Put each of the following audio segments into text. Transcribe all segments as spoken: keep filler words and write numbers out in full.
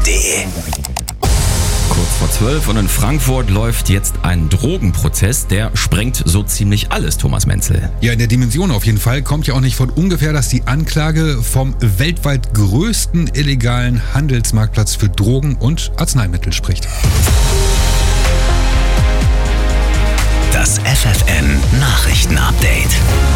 D. Kurz vor zwölf und in Frankfurt läuft jetzt ein Drogenprozess, der sprengt so ziemlich alles, Thomas Menzel. Ja, in der Dimension auf jeden Fall. Kommt ja auch nicht von ungefähr, dass die Anklage vom weltweit größten illegalen Handelsmarktplatz für Drogen und Arzneimittel spricht. Das F F N Nachrichtenupdate.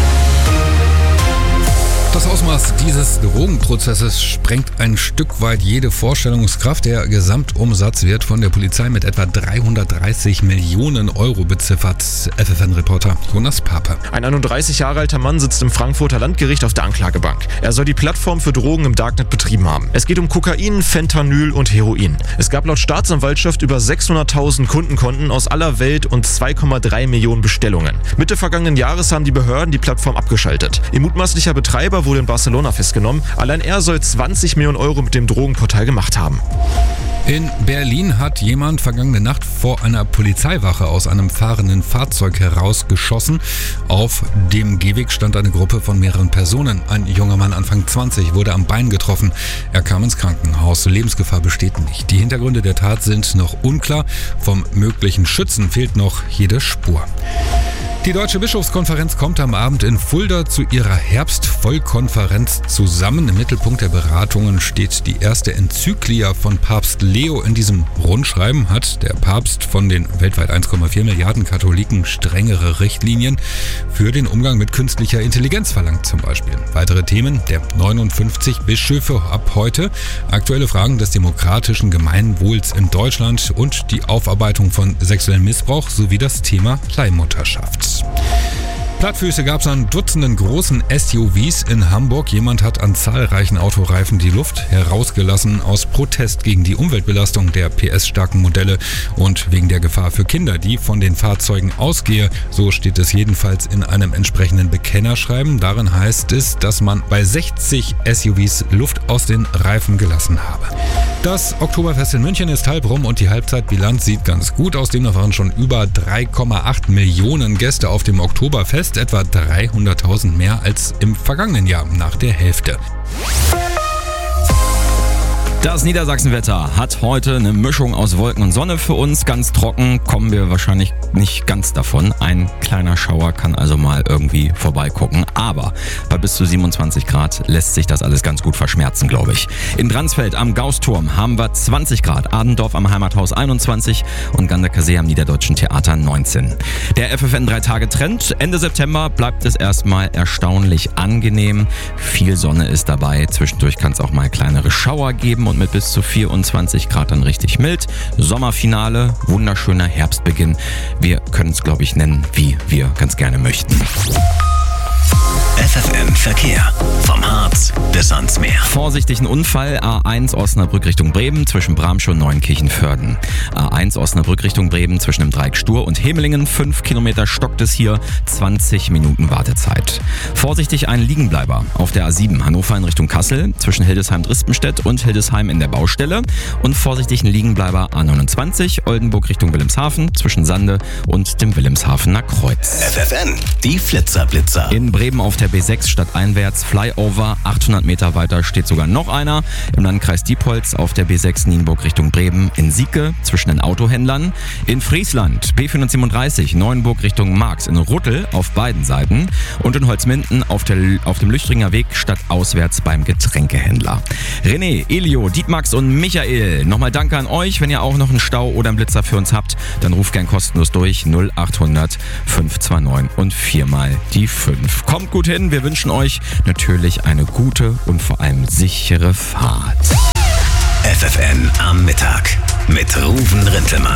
Das Ausmaß dieses Drogenprozesses sprengt ein Stück weit jede Vorstellungskraft. Der Gesamtumsatz wird von der Polizei mit etwa dreihundertdreißig Millionen Euro beziffert. F F N-Reporter Jonas Pape. Ein einunddreißig Jahre alter Mann sitzt im Frankfurter Landgericht auf der Anklagebank. Er soll die Plattform für Drogen im Darknet betrieben haben. Es geht um Kokain, Fentanyl und Heroin. Es gab laut Staatsanwaltschaft über sechshunderttausend Kundenkonten aus aller Welt und zwei Komma drei Millionen Bestellungen. Mitte vergangenen Jahres haben die Behörden die Plattform abgeschaltet. Ihr mutmaßlicher Betreiber wurde in Barcelona festgenommen. Allein er soll zwanzig Millionen Euro mit dem Drogenportal gemacht haben. In Berlin hat jemand vergangene Nacht vor einer Polizeiwache aus einem fahrenden Fahrzeug herausgeschossen. Auf dem Gehweg stand eine Gruppe von mehreren Personen. Ein junger Mann Anfang zwanzig wurde am Bein getroffen. Er kam ins Krankenhaus. Lebensgefahr besteht nicht. Die Hintergründe der Tat sind noch unklar. Vom möglichen Schützen fehlt noch jede Spur. Die Deutsche Bischofskonferenz kommt am Abend in Fulda zu ihrer Herbstvollkonferenz zusammen. Im Mittelpunkt der Beratungen steht die erste Enzyklia von Papst Leo. In diesem Rundschreiben hat der Papst von den weltweit eins Komma vier Milliarden Katholiken strengere Richtlinien für den Umgang mit künstlicher Intelligenz verlangt zum Beispiel. Weitere Themen der neunundfünfzig Bischöfe ab heute, aktuelle Fragen des demokratischen Gemeinwohls in Deutschland und die Aufarbeitung von sexuellem Missbrauch sowie das Thema Leihmutterschaft. Plattfüße gab es an Dutzenden großen S U Vs in Hamburg. Jemand hat an zahlreichen Autoreifen die Luft herausgelassen aus Protest gegen die Umweltbelastung der P S-starken Modelle und wegen der Gefahr für Kinder, die von den Fahrzeugen ausgehe. So steht es jedenfalls in einem entsprechenden Bekennerschreiben. Darin heißt es, dass man bei sechzig S U Vs Luft aus den Reifen gelassen habe. Das Oktoberfest in München ist halb rum und die Halbzeitbilanz sieht ganz gut aus. Demnach waren schon über drei Komma acht Millionen Gäste auf dem Oktoberfest, etwa dreihunderttausend mehr als im vergangenen Jahr nach der Hälfte. Das Niedersachsenwetter hat heute eine Mischung aus Wolken und Sonne für uns. Ganz trocken kommen wir wahrscheinlich nicht ganz davon. Ein kleiner Schauer kann also mal irgendwie vorbeigucken. Aber bei bis zu siebenundzwanzig Grad lässt sich das alles ganz gut verschmerzen, glaube ich. In Dransfeld am Gaußturm haben wir zwanzig Grad, Adendorf am Heimathaus einundzwanzig und Ganderkasee am Niederdeutschen Theater neunzehn. Der F F N drei Tage Trend. Ende September bleibt es erstmal erstaunlich angenehm. Viel Sonne ist dabei. Zwischendurch kann es auch mal kleinere Schauer geben und mit bis zu vierundzwanzig Grad dann richtig mild. Sommerfinale, wunderschöner Herbstbeginn. Wir können es, glaube ich, nennen, wie wir ganz gerne möchten. F F N Verkehr. Vom Harz bis ans Meer. Vorsichtig, ein Unfall. A eins Osnabrück Richtung Bremen zwischen Bramsche und Neunkirchen-Vörden. A eins Osnabrück Richtung Bremen zwischen dem Dreieck Stur und Hemelingen. fünf Kilometer stockt es hier. zwanzig Minuten Wartezeit. Vorsichtig, ein Liegenbleiber. Auf der A sieben Hannover in Richtung Kassel zwischen Hildesheim-Drispenstedt und Hildesheim in der Baustelle. Und vorsichtig, ein Liegenbleiber A neunundzwanzig Oldenburg Richtung Wilhelmshaven zwischen Sande und dem Wilhelmshavener Kreuz. F F N, die Flitzerblitzer. In Bremen auf der B sechs stadteinwärts Flyover, achthundert Meter weiter steht sogar noch einer. Im Landkreis Diepholz auf der B sechs Nienburg Richtung Bremen, in Sieke zwischen den Autohändlern. In Friesland B vierhundertsiebenunddreißig Neuenburg Richtung Marx in Ruttel auf beiden Seiten. Und in Holzminden auf, der, auf dem Lüchtringer Weg stadtauswärts beim Getränkehändler. René, Elio, Dietmax und Michael, nochmal danke an euch. Wenn ihr auch noch einen Stau oder einen Blitzer für uns habt, dann ruft gern kostenlos durch null achthundert fünf zwei neun und viermal die fünf. Kommt gut hin, wir wünschen euch natürlich eine gute und vor allem sichere Fahrt. F F N am Mittag mit Ruven Rintelmann.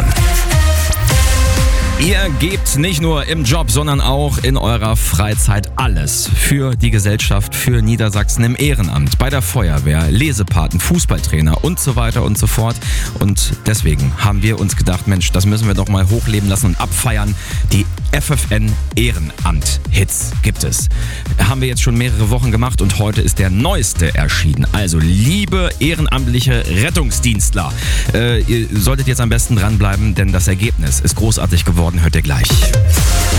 Ihr gebt nicht nur im Job, sondern auch in eurer Freizeit alles für die Gesellschaft, für Niedersachsen im Ehrenamt, bei der Feuerwehr, Lesepaten, Fußballtrainer und so weiter und so fort. Und deswegen haben wir uns gedacht, Mensch, das müssen wir doch mal hochleben lassen und abfeiern. Die F F N Ehrenamt-Hits gibt es. Haben wir jetzt schon mehrere Wochen gemacht und heute ist der neueste erschienen. Also liebe ehrenamtliche Rettungsdienstler, äh, ihr solltet jetzt am besten dranbleiben, denn das Ergebnis ist großartig geworden. Hört ihr gleich.